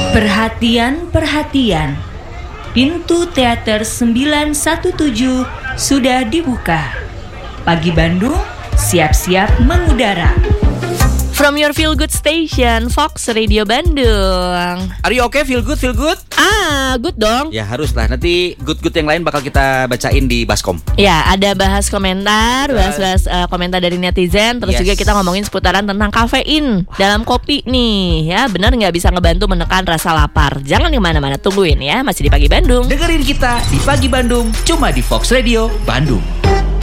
Perhatian, perhatian. Pintu teater 917 sudah dibuka. Pagi Bandung siap-siap mengudara. From your feel good station, Fox Radio Bandung. Are you okay? Feel good? Good dong. Ya haruslah, nanti good yang lain bakal kita bacain di Baskom. Ya, ada bahas komentar dari netizen. Terus juga kita ngomongin seputaran tentang kafein dalam kopi nih. Ya, benar nggak bisa ngebantu menekan rasa lapar. Jangan kemana-mana, tungguin ya, masih di Pagi Bandung. Dengerin kita di Pagi Bandung, cuma di Fox Radio Bandung.